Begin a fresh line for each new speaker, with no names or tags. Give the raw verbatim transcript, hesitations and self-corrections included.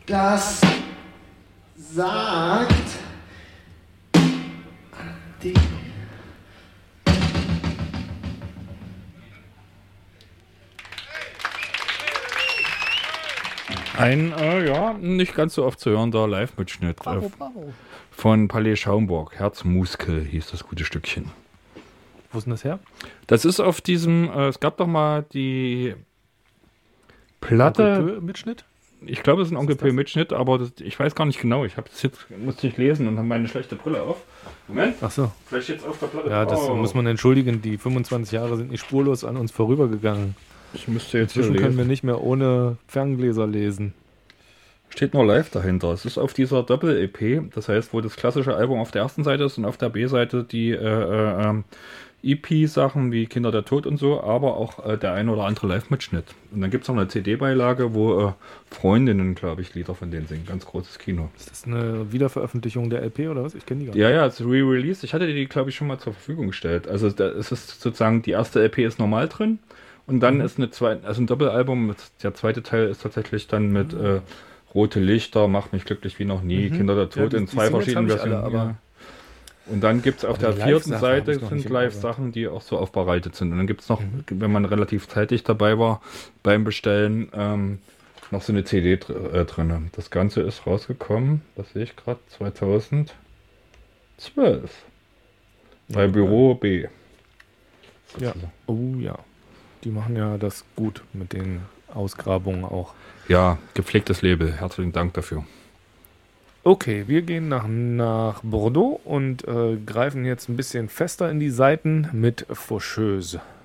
Das sagt die.
Ein, äh, ja, nicht ganz so oft zu hörender Live-Mitschnitt
Bravo,
äh,
bravo.
von Palais Schaumburg. Herzmuskel hieß das gute Stückchen.
Wo ist denn das her?
Das ist auf diesem, äh, es gab doch mal die Platte.
Mitschnitt?
Ich glaube, es ist ein Onkel
ist das?
P-Mitschnitt, aber das, ich weiß gar nicht genau. Ich habe das jetzt, musste ich lesen und habe meine schlechte Brille auf. Moment,
Ach so.
vielleicht jetzt auf der Platte.
Ja, das
Oh.
muss man entschuldigen. Die fünfundzwanzig Jahre sind nicht spurlos an uns vorübergegangen.
Ich müsste jetzt hier
Inzwischen können wir
lesen.
nicht mehr ohne Ferngläser lesen.
Steht nur live dahinter. Es ist auf dieser Doppel-E P, das heißt, wo das klassische Album auf der ersten Seite ist und auf der B-Seite die äh, äh, ähm, E P-Sachen wie Kinder der Tod und so, aber auch äh, der ein oder andere Live-Mitschnitt. Und dann gibt es noch eine C D-Beilage, wo äh, Freundinnen, glaube ich, Lieder von denen singen. Ganz großes Kino.
Ist das eine Wiederveröffentlichung der L P oder was? Ich kenne die gar nicht.
Ja, ja, es ist Re-Release. Ich hatte die, glaube ich, schon mal zur Verfügung gestellt. Also da, es ist sozusagen, die erste L P ist normal drin und dann mhm. ist eine zweite, also ein Doppelalbum, der zweite Teil ist tatsächlich dann mit mhm. äh, Rote Lichter, Macht mich glücklich wie noch nie, mhm. Kinder der Tod
ja, die,
in
die
zwei verschiedenen
alle,
Versionen.
aber
Ja. Und dann gibt es auf der
die
vierten
Live-Sachen
Seite
hab ich noch
sind
nicht
Live-Sachen, die auch so aufbereitet sind. Und dann gibt es noch,
Mhm.
wenn man relativ zeitig dabei war beim Bestellen, ähm, noch so eine C D dr äh, drin. Das Ganze ist rausgekommen, das sehe ich gerade, zweitausendzwölf. Bei
Ja,
Büro B.
Ja. Oh ja. Die machen ja das gut mit den Ausgrabungen auch.
Ja, gepflegtes Label. Herzlichen Dank dafür.
Okay, wir gehen nach, nach Bordeaux und äh, greifen jetzt ein bisschen fester in die Seiten mit Faucheuse.